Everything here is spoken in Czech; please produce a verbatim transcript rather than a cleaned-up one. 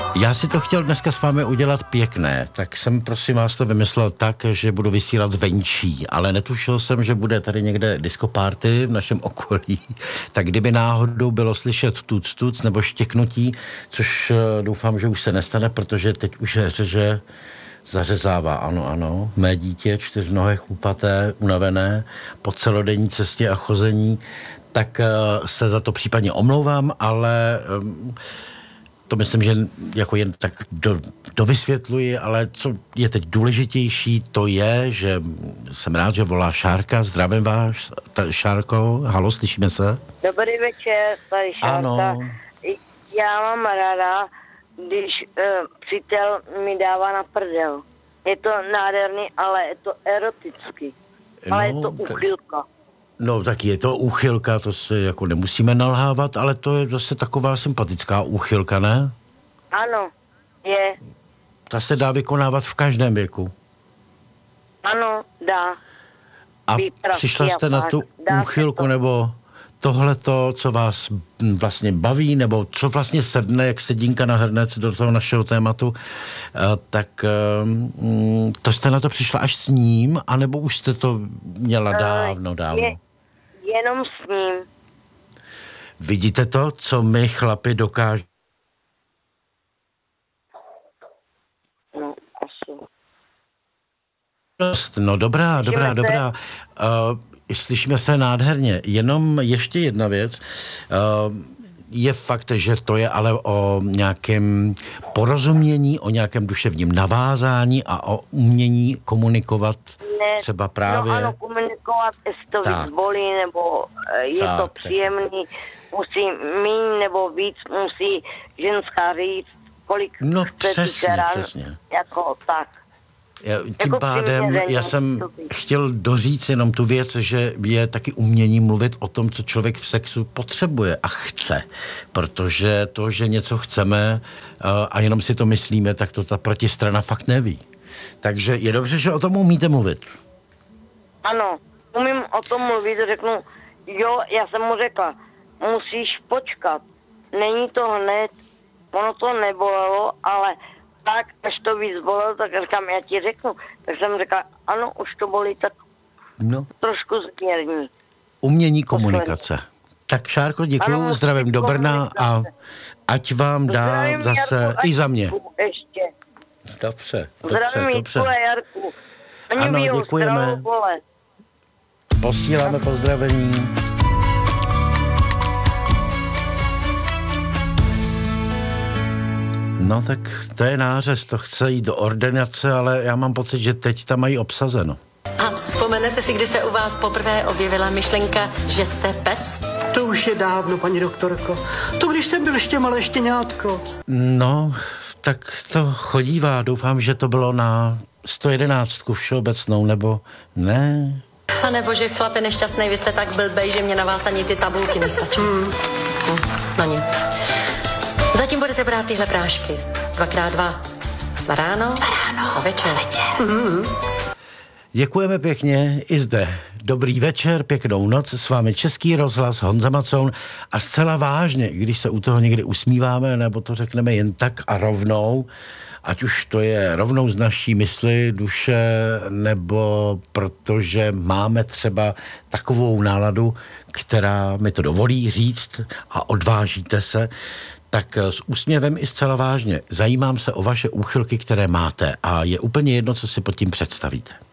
Já si to chtěl dneska s vámi udělat pěkné, tak jsem prosím vás to vymyslel tak, že budu vysílat zvenčí, ale netušil jsem, že bude tady někde disco party v našem okolí, tak kdyby náhodou bylo slyšet tuc tuc nebo štěknutí, což doufám, že už se nestane, protože teď už řeže zařezává, ano, ano, mé dítě, čtyřnohé, chlupaté, unavené, po celodenní cestě a chození, tak se za to případně omlouvám, ale to myslím, že jako jen tak do, dovysvětluji, ale co je teď důležitější, to je, že jsem rád, že volá Šárka. Zdravím vás, ta, Šárko. Halo, slyšíme se? Dobrý večer, tady Šárka. Ano. Já mám ráda, když uh, přítel mi dává na prdel. Je to nádherný, ale je to erotický. No, ale je to uchylka. No, tak je to úchylka, to se jako nemusíme nalhávat, ale to je zase taková sympatická úchylka, ne? Ano, je. Ta se dá vykonávat v každém věku. Ano, dá. A Výpravky přišla jste a na pak. tu Dá úchylku, to. nebo tohleto, co vás vlastně baví, nebo co vlastně sedne, jak sedínka na hrnec do toho našeho tématu, tak to jste na to přišla až s ním, anebo už jste to měla dávno, dávno? Je, jenom s ním. Vidíte to, co my chlapi dokážeme? No, asi. No dobrá, dobrá, Slyšíme dobrá. Uh, slyšíme se nádherně. Jenom ještě jedna věc. Uh, je fakt, že to je ale o nějakém porozumění, o nějakém duševním navázání a o umění komunikovat Ne, třeba právě... No ano, komunikovat, jestli to Tak. víc bolí, nebo eh, je Tak, to tak. příjemný, musí míň nebo víc, musí ženská říct, kolik No chce přesně, týka rán, přesně. jako tak. Já, tím Jako pádem přiměřeně já jsem musí to být. chtěl doříct jenom tu věc, že je taky umění mluvit o tom, co člověk v sexu potřebuje a chce. Protože to, že něco chceme a jenom si to myslíme, tak to ta protistrana fakt neví. Takže je dobře, že o tom umíte mluvit. Ano, umím o tom mluvit, řeknu, jo, já jsem mu řekla, musíš počkat, není to hned, ono to nebolelo, ale tak, až to víc bolelo, tak říkám, já ti řeknu. Tak jsem řekla, ano, už to bolí, tak No, trošku zmírní. umění komunikace. Tak Šárko, děkuju, Ano, zdravím do Brna a komunikace. ať vám dá Zdravím zase Jarku a i za mě. Jitku Ještě. Dobře, dobře, Zdravím dobře. Jitku a Jarku. Oni Ano, bijou děkujeme. zdravou pole. Posíláme pozdravení. No tak to je nářez, to chce jít do ordinace, ale já mám pocit, že teď tam mají obsazeno. A vzpomenete si, kdy se u vás poprvé objevila myšlenka, že jste pes? To už je dávno, paní doktorko. To když jsem byl ještě malé štěňátko. No, tak to chodívá. Doufám, že to bylo na sto jedenáct všeobecnou, nebo ne? A nebo že chlape nešťastnej, vy jste tak blbej, že mě na vás ani ty tabulky nestačí. Hmm. Hm, no nic. Zatím budete brát tyhle prášky. Dvakrát dva. Na ráno, ráno a večer. večer. Hmm. Děkujeme pěkně i zde. Dobrý večer, pěknou noc, s vámi Český rozhlas, Honza Macoun a zcela vážně, když se u toho někdy usmíváme, nebo to řekneme jen tak a rovnou, ať už to je rovnou z naší mysli, duše, nebo protože máme třeba takovou náladu, která mi to dovolí říct a odvážíte se, tak s úsměvem i zcela vážně zajímám se o vaše úchylky, které máte a je úplně jedno, co si pod tím představíte.